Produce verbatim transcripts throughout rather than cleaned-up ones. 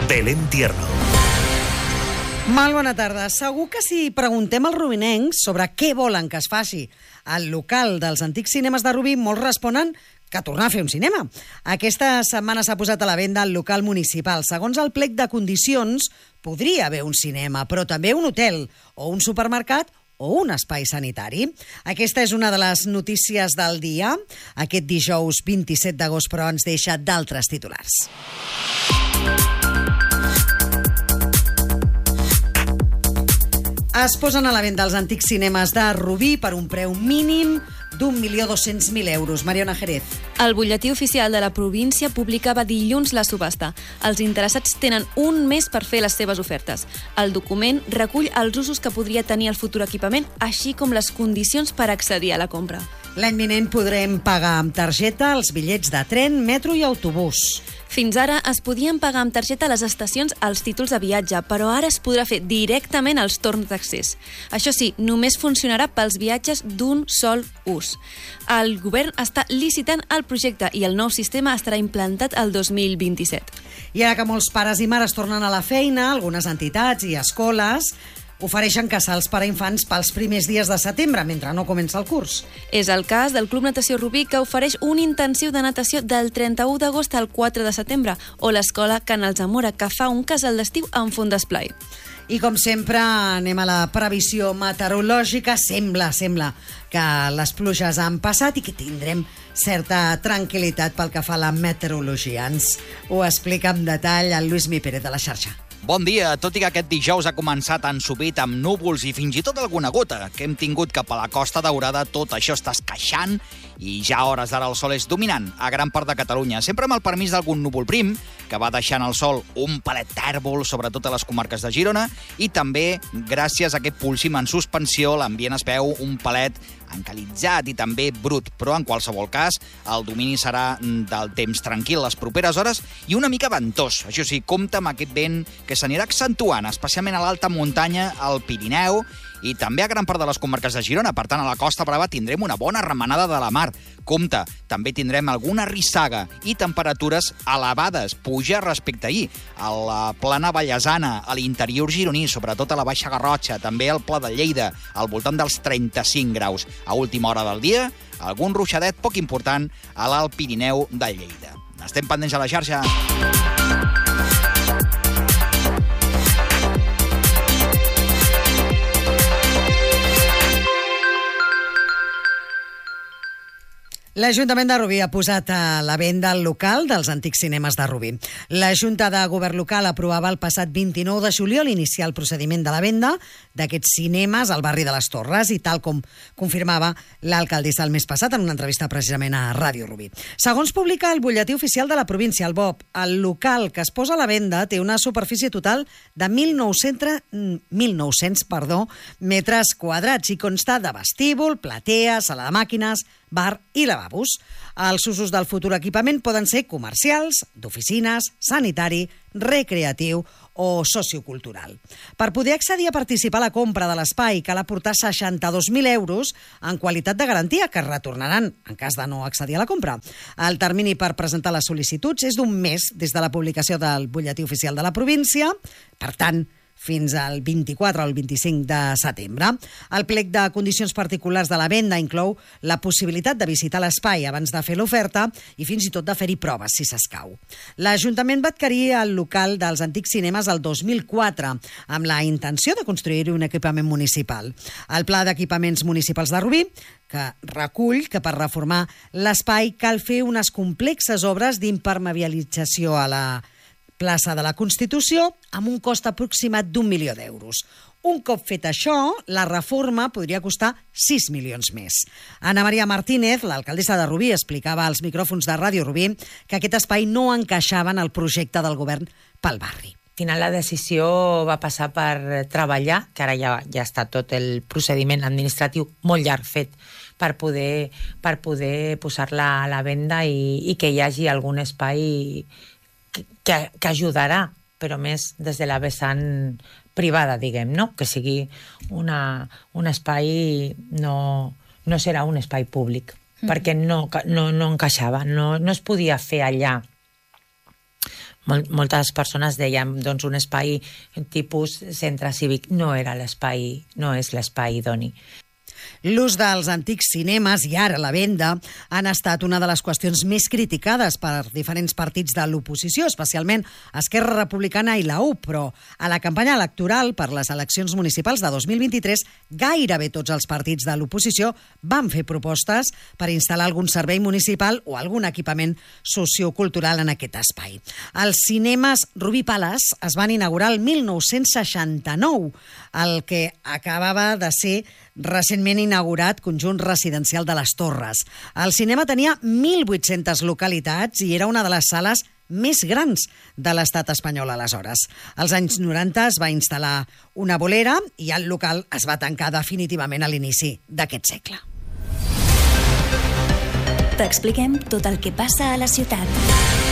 Belén Tierno. Molt bona tarda. Segur que si preguntem als rubinencs sobre què volen que es faci al local dels antics cinemes de Rubí, molts responen que tornar a fer un cinema. Aquesta setmana s'ha posat a la venda el local municipal. Segons el plec de condicions, podria haver un cinema, però també un hotel o un supermercat o un espai sanitari. Aquesta és una de les notícies del dia. Aquest dijous vint-i-set d'agost, però ens deixa d'altres titulars. Es posen a la venda els antics cinemes de Rubí per un preu mínim d'un milió dos-cents mil euros. Mariona Jerez. El butlletí oficial de la província publicava dilluns la subhasta. Els interessats tenen un mes per fer les seves ofertes. El document recull els usos que podria tenir el futur equipament, així com les condicions per accedir a la compra. L'any vinent podrem pagar amb targeta els bitllets de tren, metro i autobús. Fins ara es podien pagar amb targeta a les estacions els títols de viatge, però ara es podrà fer directament als torns d'accés. Això sí, només funcionarà pels viatges d'un sol ús. El govern està licitant el projecte i el nou sistema estarà implantat el dos mil vint-i-set. I ara que molts pares i mares tornen a la feina, algunes entitats i escoles ofereixen casals per a infants pels primers dies de setembre, mentre no comença el curs. És el cas del Club Natació Rubí, que ofereix un intensiu de natació del trenta-u d'agost al quatre de setembre, o l'escola Can Alzamora, que fa un casal d'estiu en font d'esplai. I com sempre anem a la previsió meteorològica. Sembla, sembla que les pluges han passat i que tindrem certa tranquil·litat pel que fa a la meteorologia. Ens ho explica amb detall el Lluís Mi Pérez de la xarxa. Bon dia. Tot i que aquest dijous ha començat ensopit amb núvols i fins i tot alguna gota que hem tingut cap a la Costa Daurada, tot això està esqueixant i ja a hores d'ara el sol és dominant a gran part de Catalunya, sempre amb el permís d'algun núvol prim, que va deixant el sol un palet tèrbol, sobretot a les comarques de Girona, i també, gràcies a aquest pulsim en suspensió, l'ambient es veu un palet encalitzat i també brut, però en qualsevol cas el domini serà del temps tranquil les properes hores i una mica ventós. Això sí, compta amb aquest vent que s'anirà accentuant, especialment a l'alta muntanya, al Pirineu i també a gran part de les comarques de Girona. Per tant, a la Costa Brava tindrem una bona remenada de la mar. Compte, també tindrem alguna rissaga i temperatures elevades, puja respecte a ahir. A la plana Vallesana, a l'interior gironí, sobretot a la Baixa Garrotxa, també al Pla de Lleida, al voltant dels trenta-cinc graus. A última hora del dia, algun ruixadet poc important a l'Alt Pirineu de Lleida. Estem pendents a la xarxa. L'Ajuntament de Rubí ha posat a la venda el local dels antics cinemes de Rubí. La Junta de Govern Local aprovava el passat vint-i-nou de juliol iniciar el procediment de la venda d'aquests cinemes al barri de les Torres i tal com confirmava l'alcaldessa el mes passat en una entrevista precisament a Ràdio Rubí. Segons publica el butlletí oficial de la província, el B O P, el local que es posa a la venda té una superfície total de mil nou-cents perdó, metres quadrats i consta de vestíbul, platea, sala de màquines, bar i lavabos. Els usos del futur equipament poden ser comercials, d'oficines, sanitari, recreatiu o sociocultural. Per poder accedir a participar a la compra de l'espai cal aportar seixanta-dos mil euros en qualitat de garantia que es retornaran en cas de no accedir a la compra. El termini per presentar les sol·licituds és d'un mes des de la publicació del butlletí oficial de la província, per tant, fins al vint-i-quatre o el vint-i-cinc de setembre. El plec de condicions particulars de la venda inclou la possibilitat de visitar l'espai abans de fer l'oferta i fins i tot de fer-hi proves, si s'escau. L'Ajuntament va adquirir el local dels antics cinemes el dos mil quatre amb la intenció de construir un equipament municipal. El Pla d'Equipaments Municipals de Rubí, que recull que per reformar l'espai cal fer unes complexes obres d'impermeabilització a la plaça de la Constitució amb un cost aproximat d'un milió d'euros. Un cop fet això, la reforma podria costar sis milions més. Ana Maria Martínez, l'alcaldessa de Rubí, explicava als micròfons de Ràdio Rubí que aquest espai no encaixava en el projecte del govern pel barri. Al final la decisió va passar per treballar, que ara ja, ja està tot el procediment administratiu molt llarg fet per poder, per poder posar-la a la venda i, i que hi hagi algun espai que, que, que ajudarà, però més des de la vessant privada, diguem, no? Que sigui una, un espai, no, no serà un espai públic, mm. perquè no, no, no encaixava, no, no es podia fer allà Mol, moltes persones deien, doncs un espai tipus centre cívic no era l'espai, no és l'espai idoni. L'ús dels antics cinemes i ara la venda han estat una de les qüestions més criticades per diferents partits de l'oposició, especialment Esquerra Republicana i la U, però a la campanya electoral per les eleccions municipals de dos mil vint-i-tres gairebé tots els partits de l'oposició van fer propostes per instal·lar algun servei municipal o algun equipament sociocultural en aquest espai. Els cinemes Rubí Palace es van inaugurar el mil nou-cents seixanta-nou, el que acabava de ser recentment inaugurat conjunt residencial de les Torres. El cinema tenia mil vuit-centes localitats i era una de les sales més grans de l'estat espanyol aleshores. Als anys noranta es va instal·lar una bolera i el local es va tancar definitivament a l'inici d'aquest segle. T'expliquem tot el que passa a la ciutat.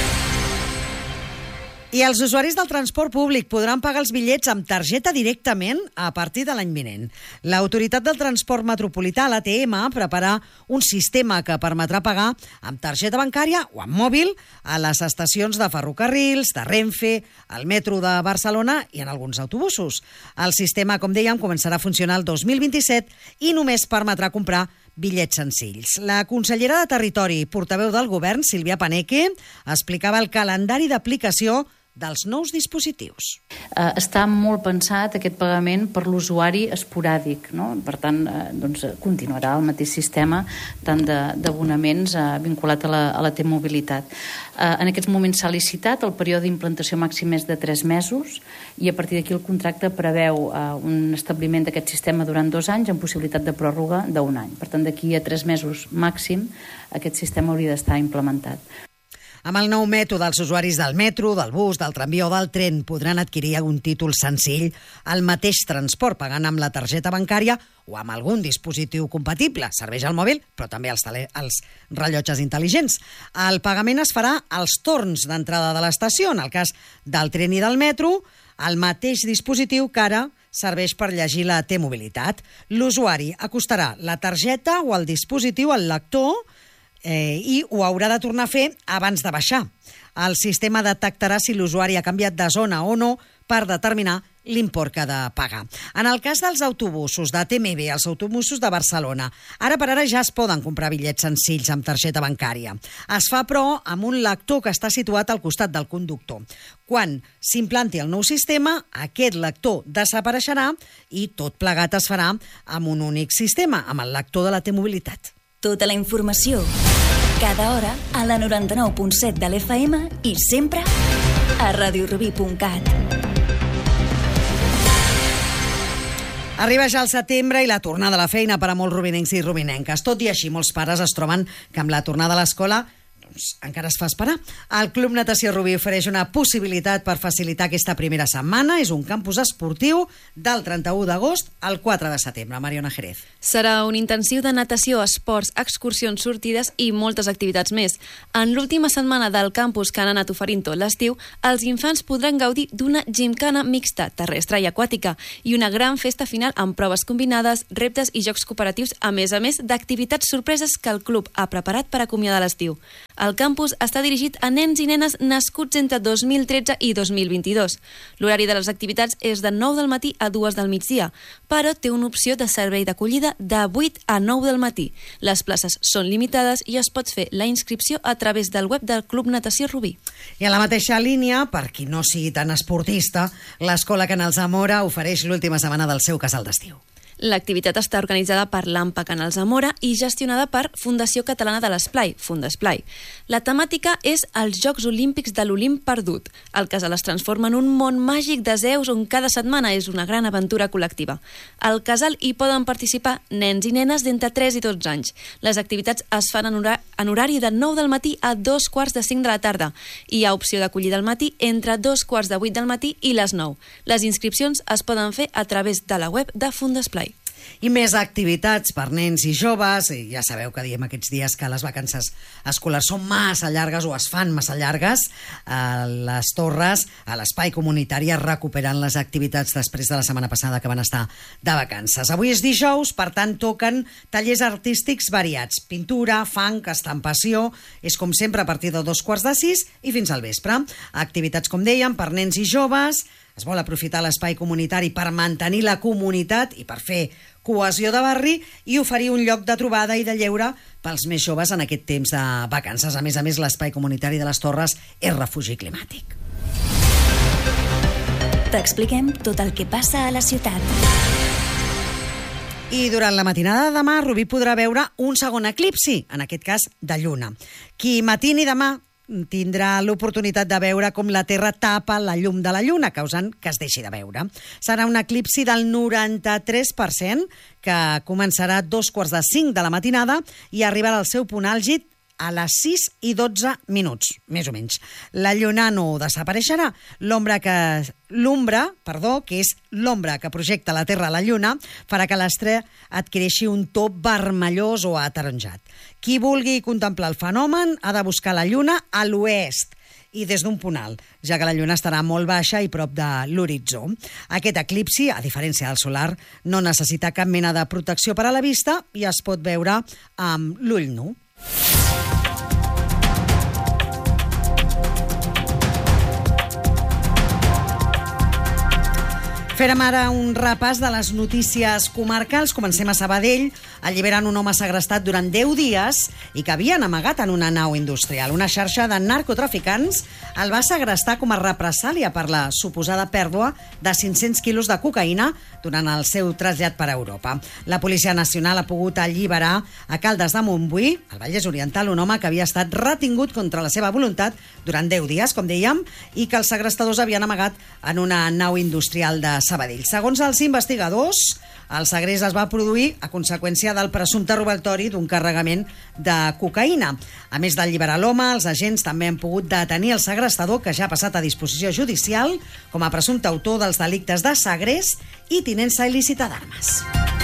I els usuaris del transport públic podran pagar els bitllets amb targeta directament a partir de l'any vinent. L'Autoritat del Transport Metropolità, l'A T M, prepararà un sistema que permetrà pagar amb targeta bancària o amb mòbil a les estacions de ferrocarrils, de Renfe, al metro de Barcelona i en alguns autobusos. El sistema, com dèiem, començarà a funcionar el dos mil vint-i-set i només permetrà comprar bitllets senzills. La consellera de Territori i portaveu del govern, Sílvia Paneque, explicava el calendari d'aplicació dels nous dispositius. Eh, està molt pensat aquest pagament per l'usuari esporàdic, no? Per tant, eh, doncs, continuarà el mateix sistema tant d'abonaments eh, vinculat a la, a la T-mobilitat. Eh, en aquests moments s'ha licitat, el període d'implantació màxim és de tres mesos i a partir d'aquí el contracte preveu eh, un establiment d'aquest sistema durant dos anys amb possibilitat de pròrroga d'un any. Per tant, d'aquí a tres mesos màxim aquest sistema hauria d'estar implementat. Amb el nou mètode, els usuaris del metro, del bus, del tramvia o del tren podran adquirir un títol senzill al mateix transport, pagant amb la targeta bancària o amb algun dispositiu compatible. Serveix al mòbil, però també als, tele, als rellotges intel·ligents. El pagament es farà als torns d'entrada de l'estació. En el cas del tren i del metro, el mateix dispositiu que ara serveix per llegir la T-mobilitat. L'usuari acostarà la targeta o el dispositiu al lector Eh, i ho haurà de tornar a fer abans de baixar. El sistema detectarà si l'usuari ha canviat de zona o no per determinar l'import que ha de pagar. En el cas dels autobusos de T M B, els autobusos de Barcelona, ara per ara ja es poden comprar bitllets senzills amb targeta bancària. Es fa, però, amb un lector que està situat al costat del conductor. Quan s'implanti el nou sistema, aquest lector desapareixerà i tot plegat es farà amb un únic sistema, amb el lector de la T-mobilitat. Tota la informació, cada hora, a la noranta-nou punt set de l'F M i sempre a radiorubí punt cat. Arriba ja el setembre i la tornada a la feina per a molts rubinencs i rubinenques. Tot i així, molts pares es troben que amb la tornada a l'escola doncs, encara es fa esperar. El Club Natació Rubí ofereix una possibilitat per facilitar aquesta primera setmana. És un campus esportiu del trenta-u d'agost al quatre de setembre. Mariona Jerez. Serà un intensiu de natació, esports, excursions, sortides i moltes activitats més. En l'última setmana del campus que han anat oferint tot l'estiu, els infants podran gaudir d'una gimcana mixta, terrestre i aquàtica, i una gran festa final amb proves combinades, reptes i jocs cooperatius, a més a més d'activitats sorpreses que el club ha preparat per acomiadar l'estiu. El campus està dirigit a nens i nenes nascuts entre dos mil tretze i dos mil vint-i-dos. L'horari de les activitats és de nou del matí a dues del migdia, però té una opció de servei d'acollida de vuit a nou del matí. Les places són limitades i es pot fer la inscripció a través del web del Club Natació Rubí. I a la mateixa línia, per qui no sigui tan esportista, l'Escola Canals Zamora ofereix l'última setmana del seu casal d'estiu. L'activitat està organitzada per l'A M P A Canal Zamora i gestionada per Fundació Catalana de l'Esplai, Fundesplai. La temàtica és els Jocs Olímpics de l'Olimp perdut. El casal es transforma en un món màgic de Zeus on cada setmana és una gran aventura col·lectiva. Al casal hi poden participar nens i nenes d'entre tres i dotze anys. Les activitats es fan en, hora en horari de nou del matí a dos quarts de cinc de la tarda. Hi ha opció d'acollida al matí entre dos quarts de vuit del matí i les nou. Les inscripcions es poden fer a través de la web de Fundesplai. I més activitats per nens i joves. I ja sabeu que diem aquests dies que les vacances escolars són massa llargues o es fan massa llargues. A les Torres, a l'espai comunitari, es recuperen les activitats després de la setmana passada que van estar de vacances. Avui és dijous, per tant toquen tallers artístics variats. Pintura, funk, estampació. És com sempre a partir de dos quarts de sis i fins al vespre. Activitats, com dèiem, per nens i joves. Es vol aprofitar l'espai comunitari per mantenir la comunitat i per fer cohesió de barri i oferir un lloc de trobada i de lleure pels més joves en aquest temps de vacances. A més a més, l'espai comunitari de les Torres és refugi climàtic. T'expliquem tot el que passa a la ciutat. I durant la matinada de demà, Rubí podrà veure un segon eclipsi, en aquest cas de lluna. Qui matini demà tindrà l'oportunitat de veure com la Terra tapa la llum de la Lluna, causant que es deixi de veure. Serà un eclipsi del noranta-tres per cent, que començarà a dos quarts de cinc de la matinada i arribarà al seu punt àlgid a les sis i dotze minuts, més o menys. La lluna no desapareixerà. L'ombra que l'ombra, perdó, que és l'ombra que projecta la Terra a la Lluna, farà que l'astre adquireixi un to vermellós o ataronjat. Qui vulgui contemplar el fenomen ha de buscar la Lluna a l'oest i des d'un punt alt, ja que la Lluna estarà molt baixa i prop de l'horitzó. Aquest eclipsi, a diferència del solar, no necessita cap mena de protecció per a la vista i es pot veure amb l'ull nu. Fèrem ara un repàs de les notícies comarcals. Comencem a Sabadell. Alliberen un home segrestat durant deu dies i que havien amagat en una nau industrial. Una xarxa de narcotraficants el va segrestar com a represàlia per la suposada pèrdua de cinc-cents quilos de cocaïna durant el seu trasllat per Europa. La Policia Nacional ha pogut alliberar a Caldes de Montbui, al Vallès Oriental, un home que havia estat retingut contra la seva voluntat durant deu dies, com dèiem, i que els segrestadors havien amagat en una nau industrial de Sabadell. Segons els investigadors, el segrest es va produir a conseqüència del presumpte robatori d'un carregament de cocaïna. A més d'alliberar l'home, els agents també han pogut detenir el segrestador, que ja ha passat a disposició judicial com a presumpte autor dels delictes de segrest i tinença il·lícita d'armes.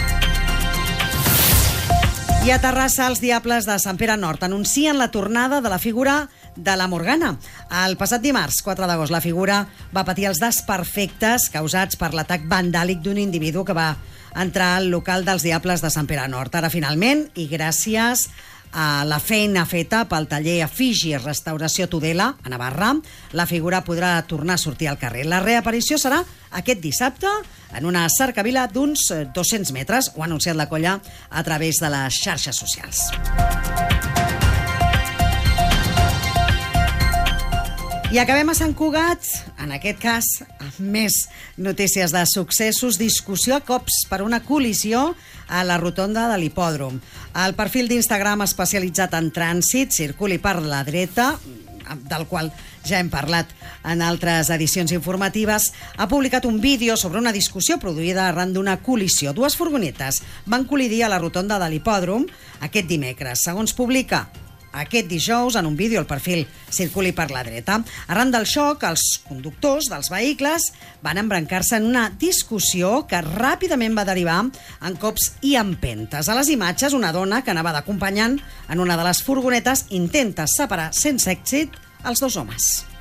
I a Terrassa, els Diables de Sant Pere Nord anuncien la tornada de la figura de la Morgana. El passat dimarts, quatre d'agost, la figura va patir els desperfectes causats per l'atac vandàlic d'un individu que va entrar al local dels Diables de Sant Pere Nord. Ara, finalment, i gràcies a la feina feta pel taller Fiji Restauració Tudela, a Navarra, la figura podrà tornar a sortir al carrer. La reaparició serà aquest dissabte en una cercavila d'uns dos-cents metres. Ho ha anunciat la colla a través de les xarxes socials. I acabem a Sant Cugat, en aquest cas, amb més notícies de successos, discussió a cops per una col·lisió a la rotonda de l'hipòdrom. El perfil d'Instagram especialitzat en trànsit, Circuli per la dreta, del qual ja hem parlat en altres edicions informatives, ha publicat un vídeo sobre una discussió produïda arran d'una col·lisió. Dues furgonetes van col·lidir a la rotonda de l'hipòdrom aquest dimecres. Segons publica aquest dijous, en un vídeo, el perfil Circuli per la dreta. Arran del xoc, els conductors dels vehicles van embrancar-se en una discussió que ràpidament va derivar en cops i empentes. A les imatges, una dona que anava d'acompanyant en una de les furgonetes intenta separar sense èxit els dos homes.